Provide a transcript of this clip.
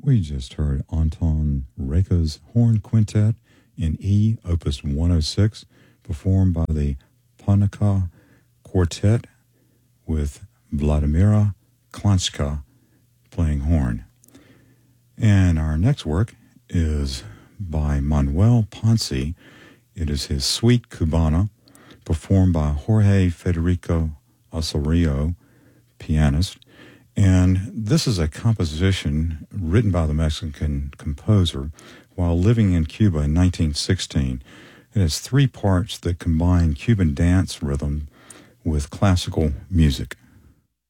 We just heard Anton Reka's Horn Quintet in E, Opus 106, performed by the Panica Quartet with Vladimira Klanchka playing horn. And our next work is by Manuel Ponce. It is his Suite Cubana, performed by Jorge Federico Osorio, pianist. And this is a composition written by the Mexican composer while living in Cuba in 1916. It has three parts that combine Cuban dance rhythm with classical music.